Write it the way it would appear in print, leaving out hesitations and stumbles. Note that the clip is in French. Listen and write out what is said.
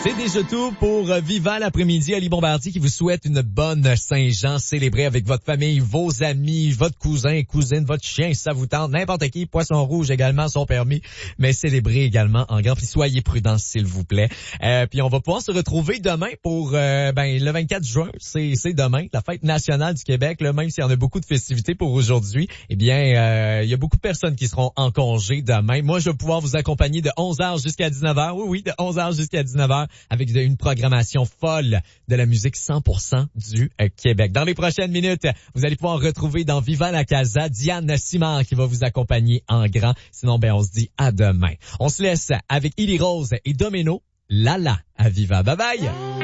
C'est déjà tout pour Viva l'après-midi. Ali Bombardier qui vous souhaite une bonne Saint-Jean. Célébrez avec votre famille, vos amis, votre cousin, cousine, votre chien, si ça vous tente. N'importe qui, poisson rouge également sont permis. Mais célébrez également en grand. Puis soyez prudents s'il vous plaît. Puis on va pouvoir se retrouver demain pour le 24 juin. C'est demain, la fête nationale du Québec. Là, même s'il y en a beaucoup de festivités pour aujourd'hui, eh bien, il y a beaucoup de personnes qui seront en congé demain. Moi, je vais pouvoir vous accompagner de 11h jusqu'à 19h. Oui, de 11h jusqu'à 19h. Avec une programmation folle de la musique 100% du Québec. Dans les prochaines minutes, vous allez pouvoir retrouver dans Viva la Casa Diane Simard qui va vous accompagner en grand. Sinon, on se dit à demain. On se laisse avec Illy Rose et Domino, Lala à Viva. Bye bye!